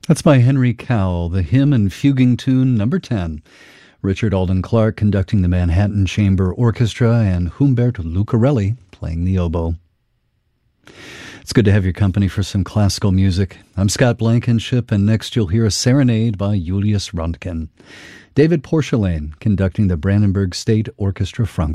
That's by Henry Cowell, the hymn and fuguing tune number 10. Richard Alden Clark conducting the Manhattan Chamber Orchestra and Humbert Lucarelli playing the oboe. It's good to have your company for some classical music. I'm Scott Blankenship, and next you'll hear a serenade by Julius Röntgen. David Porcelain conducting the Brandenburg State Orchestra Frankfurt.